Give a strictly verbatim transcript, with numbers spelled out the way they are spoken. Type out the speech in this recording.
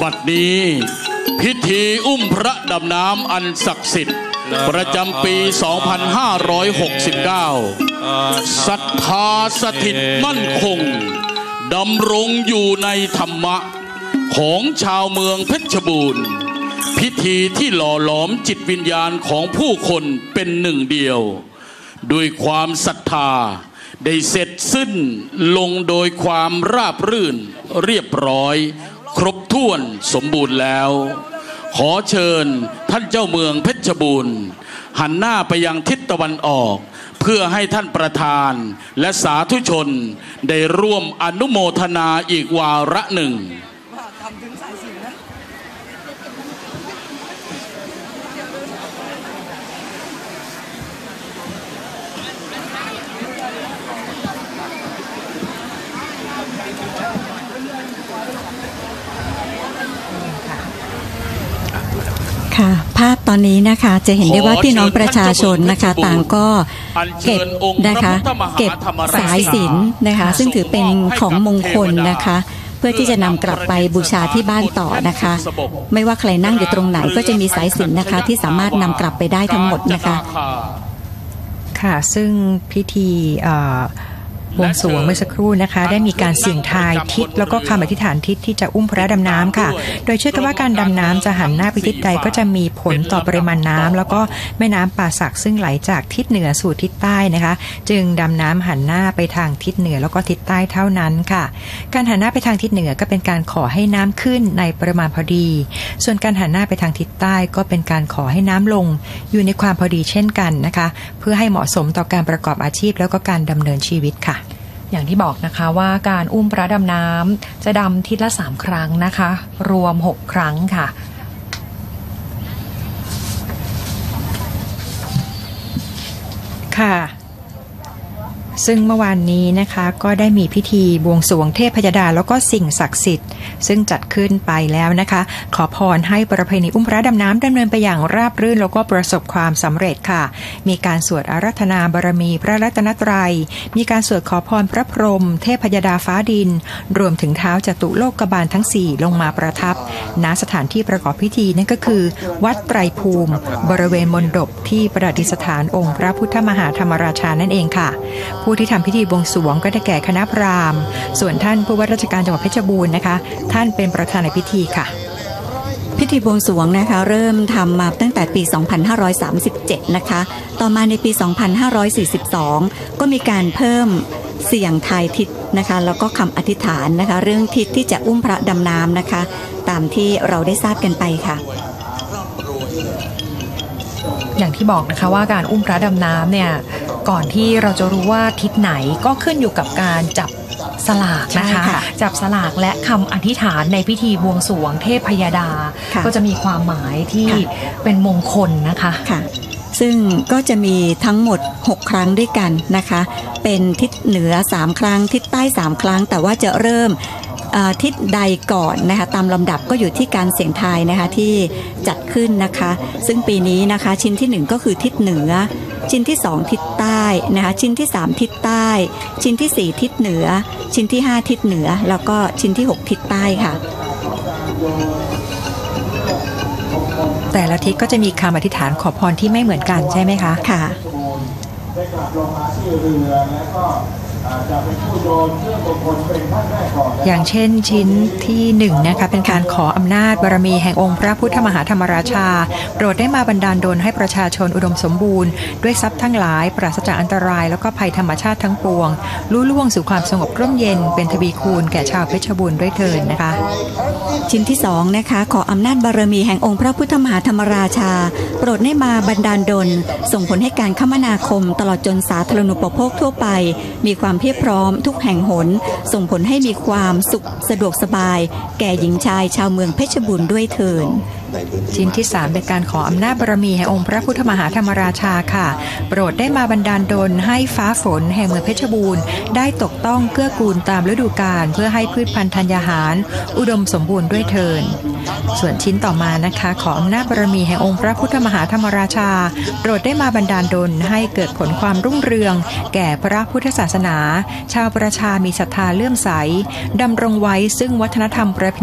บัดนี้พิธีอุ้มพระดำน้ำอันศักดิ์สิทธิ์ประจำปี สองพันห้าร้อยหกสิบเก้า ศรัทธาสถิตมั่นคงดำรงอยู่ในธรรมะของชาวเมืองเพชรบูรณ์พิธีที่หล่อหลอมจิตวิญญาณของผู้คนเป็นหนึ่งเดียวด้วยความศรัทธาได้เสร็จสิ้นลงโดยความราบรื่นเรียบร้อยครบถ้วนสมบูรณ์แล้วขอเชิญท่านเจ้าเมืองเพชรบูรณ์หันหน้าไปยังทิศตะวันออกเพื่อให้ท่านประธานและสาธุชนได้ร่วมอนุโมทนาอีกวาระหนึ่งค่ะภาพตอนนี้นะคะจะเห็นได้ว่าพี่น้องประชาชนนะคะต่างก็เก็บนะคะเก็บสายสิญจน์นะคะซึ่งถือเป็นของมงคลนะคะเพื่อที่จะนำกลับไปบูชาที่บ้านต่อนะคะไม่ว่าใครนั่งอยู่ตรงไหนก็จะมีสายสิญจน์นะคะที่สามารถนำกลับไปได้ทั้งหมดนะคะค่ะซึ่งพิธีบวงสรวงเมื่อสักครู่นะคะได้มีการเสี่ยงทายทิศแล้วก็คำอธิษฐานทิศที่จะอุ้มพระดำน้ำค่ะโดยเชื่อกันว่าการดำน้ำจะหันหน้าไปทิศใดก็จะมีผลต่อปริมาณน้ำแล้วก็แม่น้ำป่าสักซึ่งไหลจากทิศเหนือสู่ทิศใต้นะคะจึงดำน้ำหันหน้าไปทางทิศเหนือแล้วก็ทิศใต้เท่านั้นค่ะการหันหน้าไปทางทิศเหนือก็เป็นการขอให้น้ำขึ้นในปริมาณพอดีส่วนการหันหน้าไปทางทิศใต้ก็เป็นการขอให้น้ำลงอยู่ในความพอดีเช่นกันนะคะเพื่อให้เหมาะสมต่อการประกอบอาชีพแล้วก็การดำเนินชีวิตค่ะอย่างที่บอกนะคะว่าการอุ้มพระดำน้ำจะดำทิศละสามครั้งนะคะรวมหกครั้งค่ะค่ะซึ่งเมื่อวานนี้นะคะก็ได้มีพิธีบวงสรวงเทพยดาแล้วก็สิ่งศักดิ์สิทธิ์ซึ่งจัดขึ้นไปแล้วนะคะขอพรให้ประเพณีอุ้มพระดำน้ำดำเนินไปอย่างราบรื่นแล้วก็ประสบความสำเร็จค่ะมีการสวดอาราธนาบารมีพระรัตนตรัยมีการสวดขอพรพระพรหมเทพยดาฟ้าดินรวมถึงเท้าจตุโลกบาลทั้งสี่ลงมาประทับณสถานที่ประกอบพิธีนั่นก็คือวัดไตรภูมิบริเวณมณฑปที่ประดิษฐานองค์พระพุทธมหาธรรมราชานั่นเองค่ะผู้ที่ทำพิธีบวงสรวงก็ได้แก่คณะพราหมณ์ส่วนท่านผู้ว่าราชการจังหวัดเพชรบูรณ์นะคะท่านเป็นประธานในพิธีค่ะพิธีบวงสรวงนะคะเริ่มทำมาตั้งแต่ปี สองพันห้าร้อยสามสิบเจ็ด นะคะต่อมาในปี สองพันห้าร้อยสี่สิบสอง ก็มีการเพิ่มเสี่ยงทายทิศนะคะแล้วก็คำอธิษฐานนะคะเรื่องทิศที่จะอุ้มพระดำน้ำนะคะตามที่เราได้ทราบกันไปค่ะอย่างที่บอกนะคะว่าการอุ้มพระดำน้ำเนี่ยก่อนที่เราจะรู้ว่าทิศไหนก็ขึ้นอยู่กับการจับสลากนะคะจับสลากและคำอธิษฐานในพิธีบวงสรวงเทพยดาก็จะมีความหมายที่เป็นมงคลนะคะค่ะซึ่งก็จะมีทั้งหมดหกครั้งด้วยกันนะคะเป็นทิศเหนือสามครั้งทิศใต้สามครั้งแต่ว่าจะเริ่มทิศใดก่อนนะคะตามลำดับก็อยู่ที่การเสี่ยงทายนะคะที่จัดขึ้นนะคะซึ่งปีนี้นะคะชิ้นที่หนึ่งก็คือทิศเหนือชิ้นที่สองทิศใต้นะคะชิ้นที่สามทิศใต้ชิ้นที่สี่ทิศเหนือชิ้นที่ห้าทิศเหนือแล้วก็ชิ้นที่หกทิศใต้ค่ะแต่ละทิศก็จะมีคำอธิษฐานขอพรที่ไม่เหมือนกันใช่ไหมคะค่ะได้กลับลงมาที่เรือแล้วก็จะเป็นผู้โยนเครื่องมงคลเป็นท่านแรกก่อนอย่างเช่นชิ้นที่หนึ่งนะคะเป็นการขออำนาจบารมีแห่งองค์พระพุทธมหาธรรมราชาโปรดได้มาบันดาลดลให้ประชาชนอุดมสมบูรณ์ด้วยทรัพย์ทั้งหลายปราศจากอันตรายแล้วก็ภัยธรรมชาติทั้งปวงลุ่ล่วงสู่ความสงบร่มเย็นเป็นทวีคูณแก่ชาวเพชรบูรณ์ด้วยเถิดนะคะชิ้นที่สองนะคะขออำนาจบารมีแห่งองค์พระพุทธมหาธรรมราชาโปรดได้มาบันดาลดลส่งผลให้การคมนาคมตลอดจนสาธารณูปโภคทั่วไปมีความเพียบพร้อมทุกแห่งหนส่งผลให้มีความสุขสะดวกสบายแก่หญิงชายชาวเมืองเพชรบูรณ์ด้วยเถิดชิ้นที่สามเป็นการขออำนาจบารมีแห่งองค์พระพุทธมหาธรรมราชาค่ะโปรดได้มาบันดาลดลให้ฟ้าฝนแห่งเมืองเพชรบูรณ์ได้ตกต้องเกื้อกูลตามฤดูกาลเพื่อให้พืชพันธุ์ธัญญาหารอุดมสมบูรณ์ด้วยเถิดส่วนชิ้นต่อมานะคะขออำนาจบารมีแห่งองค์พระพุทธมหาธรรมราชาโปรดได้มาบันดาลดลให้เกิดผลความรุ่งเรืองแก่พระพุทธศาสนาชาวประชามีศรัทธาเลื่อมใสดำรงไว้ซึ่งวัฒนธรรมประ